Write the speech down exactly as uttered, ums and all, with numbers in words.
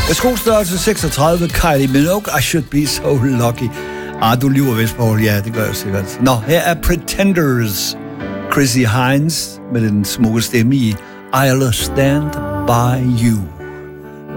Skostørrelse seksogtredive, Kylie Minogue, I should be so lucky. Ah, du lyver vist, Paul. Ja, det gør jeg sikkert. Nå, her er Pretenders. Chrissy Hines med den smukke stemme i I'll Stand By You.